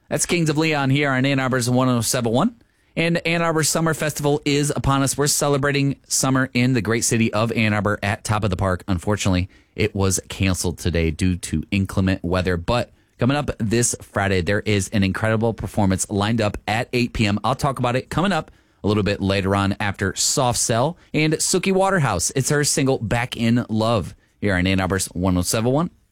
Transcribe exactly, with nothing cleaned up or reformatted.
That's Kings of Leon here on Ann Arbor's one oh seven point one. And Ann Arbor Summer Festival is upon us. We're celebrating summer in the great city of Ann Arbor at Top of the Park. Unfortunately, it was canceled today due to inclement weather. But coming up this Friday, there is an incredible performance lined up at eight p.m. I'll talk about it coming up a little bit later on after Soft Cell and Suki Waterhouse. It's her single Back in Love here on Ann Arbor's one oh seven point one.